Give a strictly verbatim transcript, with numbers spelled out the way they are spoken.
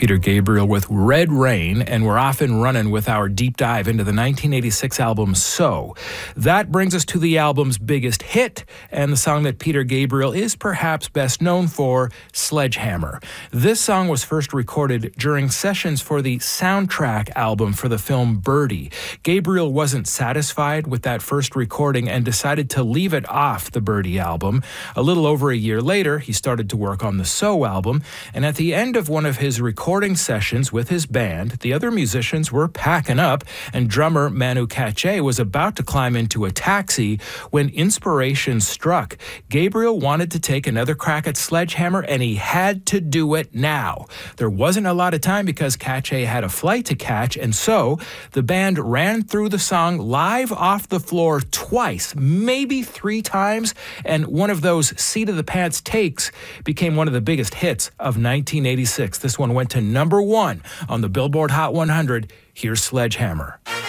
Peter Gabriel with Red Rain, and we're off and running with our deep dive into the nineteen eighty-six album So. That brings us to the album's biggest hit, and the song that Peter Gabriel is perhaps best known for, Sledgehammer. This song was first recorded during sessions for the soundtrack album for the film Birdie. Gabriel wasn't satisfied with that first recording and decided to leave it off the Birdie album. A little over a year later, he started to work on the So album, and at the end of one of his recording sessions with his band, the other musicians were packing up, and drummer Manu Katché was about to climb into a taxi when inspiration struck. Gabriel wanted to take another crack at Sledgehammer, and he had to do it now. There wasn't a lot of time because Katché had a flight to catch, and so the band ran through the song live off the floor twice, maybe three times, and one of those seat-of-the-pants takes became one of the biggest hits of nineteen eighty-six. This one went to number one on the Billboard Hot one hundred. Here's Sledgehammer.